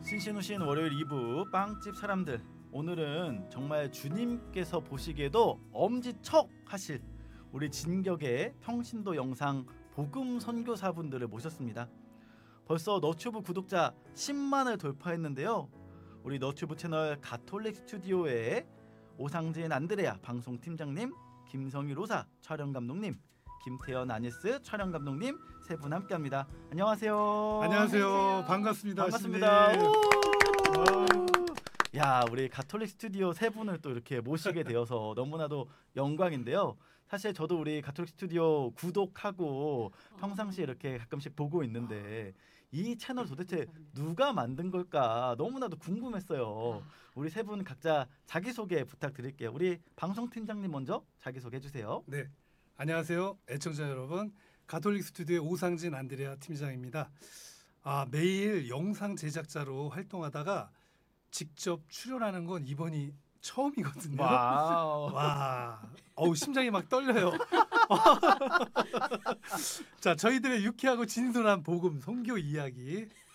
신신우신 월요일 2부 빵집 사람들, 오늘은 정말 주님께서 보시기에도 엄지척 하실 우리 진격의 평신도 영상 복음 선교사분들을 모셨습니다. 벌써 너튜브 구독자 10만을 돌파했는데요. 우리 너튜브 채널 가톨릭 스튜디오의 오상진 안드레아 방송팀장님, 김성희 로사 촬영감독님, 김태현 아니스 촬영감독님 세 분 함께합니다. 안녕하세요. 안녕하세요. 반갑습니다. 반갑습니다. 신님. 야, 우리 가톨릭 스튜디오 세 분을 또 이렇게 모시게 되어서 너무나도 영광인데요. 사실 저도 우리 가톨릭 스튜디오 구독하고 평상시에 이렇게 가끔씩 보고 있는데 이 채널 도대체 누가 만든 걸까 너무나도 궁금했어요. 우리 세 분 각자 자기소개 부탁드릴게요. 우리 방송팀장님 먼저 자기소개 해주세요. 네. 안녕하세요. 애청자 여러분. 가톨릭 스튜디오의 오상진 안드레아 팀장입니다. 매일 영상 제작자로 활동하다가 직접 출연하는 건 이번이 처음이거든요. 와우. 와. 심장이 막 떨려요. 자, 저희들의 유쾌하고 진솔한 복음 선교 이야기